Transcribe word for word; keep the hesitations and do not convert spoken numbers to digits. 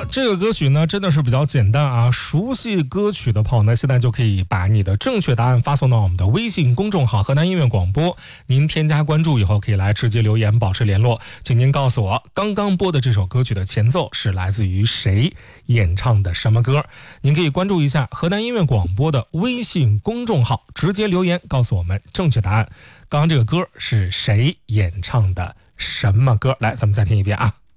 这个歌曲呢真的是比较简单啊，熟悉歌曲的朋友呢，现在就可以把你的正确答案发送到我们的微信公众号河南音乐广播，您添加关注以后可以来直接留言保持联络，请您告诉我刚刚播的这首歌曲的前奏是来自于谁，演唱的什么歌。您可以关注一下河南音乐广播的微信公众号，直接留言告诉我们正确答案。刚刚这个歌是谁演唱的什么歌？来，咱们再听一遍啊。